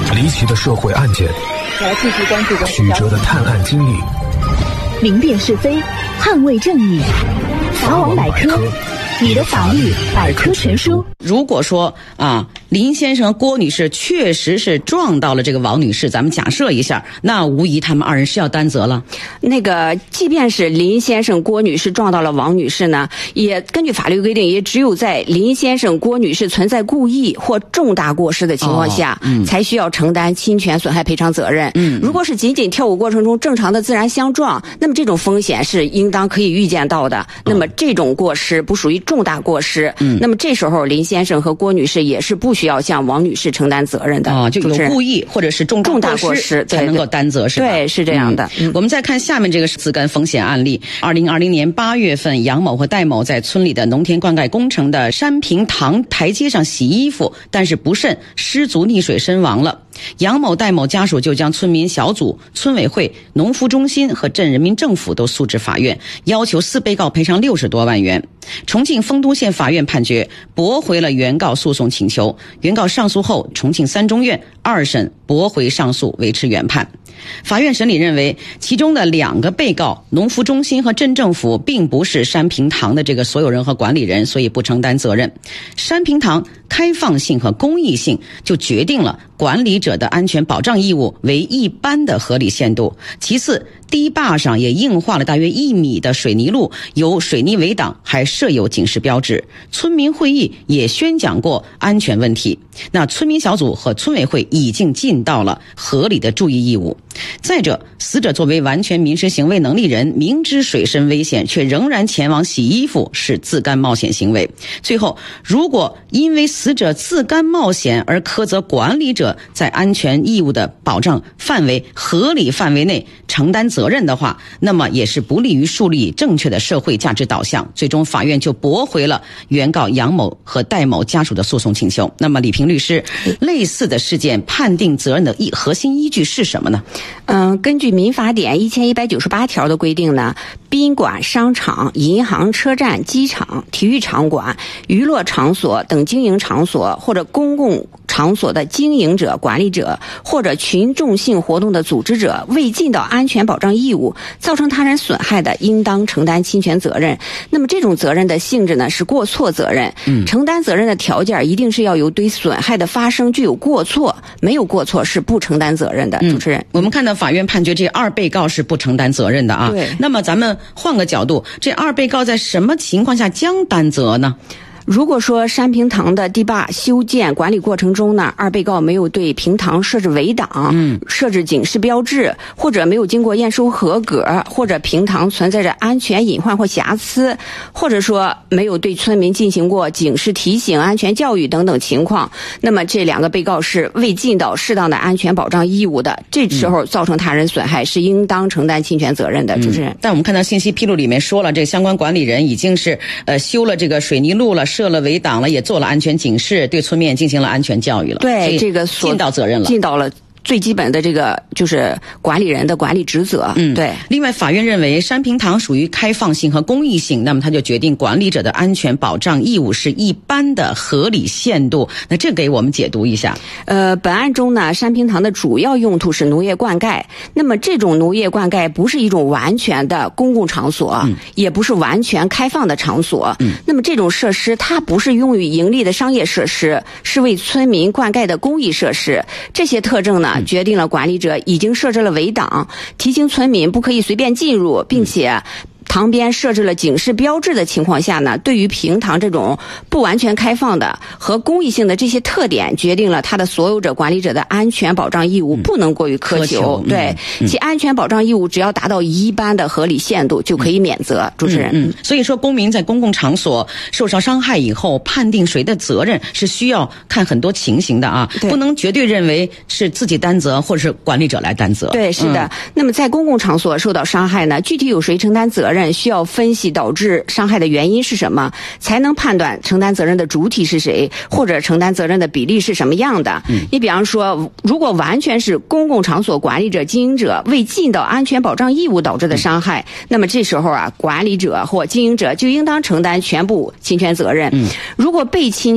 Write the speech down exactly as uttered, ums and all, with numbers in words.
离奇的社会案件， 来继续关注的曲折的探案经历， 明辨是非，捍卫正义。法网百科，你的法律百科全书。 如果说啊，林先生、郭女士确实是撞到了这个王女士，咱们假设一下，那无疑他们二人是要担责了。 那个，即便是林先生、郭女士撞到了王女士呢，也根据法律规定，也只有在林先生、郭女士存在故意或重大过失的情况下，哦嗯、才需要承担侵权损害赔偿责任。嗯，如果是仅仅跳舞过程中正常的自然相撞，那么这种风险是应当可以预见到的。那么这种过失不属于重大过失。嗯，那么这时候林先生和郭女士也是不需要向王女士承担责任的。 啊，就有故意或者是重大重大过失才能够担责，是吧？ 对，是这样的。 嗯，我们再看下面这个自甘风险案例。二零二零年八月份，杨某和戴某在村里的农田灌溉工程的山平塘台阶上洗衣服，但是不慎失足溺水身亡了。杨某、戴某家属就将村民小组、村委会、农福中心和镇人民政府都诉至法院，要求四被告赔偿六十多万元。重庆丰都县法院判决驳回了原告诉讼请求，原告上诉后，重庆三中院二审驳回上诉，维持原判。法院审理认为，其中的两个被告农福中心和镇政府并不是山平塘的这个所有人和管理人，所以不承担责任。山平塘开放性和公益性就决定了管理者的安全保障义务为一般的合理限度。其次，堤坝上也硬化了大约一米的水泥路，有水泥围挡，还设有警示标志。村民会议也宣讲过安全问题。那村民小组和村委会已经尽到了合理的注意义务。再者，死者作为完全民事行为能力人，明知水深危险却仍然前往洗衣服，是自甘冒险行为。最后，如果因为死者自甘冒险而苛责管理者在安全义务的保障范围合理范围内承担责任的话，那么也是不利于树立正确的社会价值导向。最终法院就驳回了原告杨某和戴某家属的诉讼请求。那么李平律师，类似的事件判定责任的一核心依据是什么呢？ 嗯，根据民法典一千一百九十八条的规定呢，宾馆、商场、银行、车站、机场、体育场馆、娱乐场所等经营场所或者公共场所的经营者、管理者或者群众性活动的组织者未尽到安全保障义务，造成他人损害的，应当承担侵权责任。那么这种责任的性质呢，是过错责任。嗯，承担责任的条件一定是要有对损害的发生具有过错，没有过错是不承担责任的。主持人， 嗯，我们看到法院判决这二被告是不承担责任的啊。 对。 那么咱们换个角度，这二被告在什么情况下将担责呢？ 如果说山平塘的堤坝修建管理过程中呢，二被告没有对平塘设置围挡，嗯，设置警示标志，或者没有经过验收合格，或者平塘存在着安全隐患或瑕疵，或者说没有对村民进行过警示提醒、安全教育等等情况，那么这两个被告是未尽到适当的安全保障义务的，这时候造成他人损害是应当承担侵权责任的。主持人， 嗯，但我们看到信息披露里面说了，这个相关管理人已经是呃修了这个水泥路了，设了围挡了，也做了安全警示，对村民进行了安全教育了。 对，这个尽到责任了， 尽到了最基本的这个就是管理人的管理职责。 嗯， 对。 另外，法院认为山平塘属于开放性和公益性，那么他就决定管理者的安全保障义务是一般的合理限度。那这给我们解读一下。 呃，本案中呢，山平塘的主要用途是农业灌溉。那么这种农业灌溉不是一种完全的公共场所，嗯，也不是完全开放的场所。嗯，那么这种设施它不是用于盈利的商业设施，是为村民灌溉的公益设施。这些特征呢，决定了管理者已经设置了围挡，提醒村民不可以随便进入，并且塘边设置了警示标志的情况下呢，对于平塘这种不完全开放的和公益性的这些特点，决定了它的所有者管理者的安全保障义务不能过于苛求。嗯，对，嗯，其安全保障义务只要达到一般的合理限度就可以免责。嗯，主持人， 嗯，所以说公民在公共场所受到伤害以后，判定谁的责任是需要看很多情形的啊，不能绝对认为是自己担责或者是管理者来担责。 对，是的。嗯，那么在公共场所受到伤害呢，具体有谁承担责任，需要分析导致伤害的原因是什么，才能判断承担责任的主体是谁，或者承担责任的比例是什么样的。嗯，你比方说，如果完全是公共场所管理者、经营者未尽到安全保障义务导致的伤害，嗯，那么这时候啊，管理者或经营者就应当承担全部侵权责任。嗯，如果被侵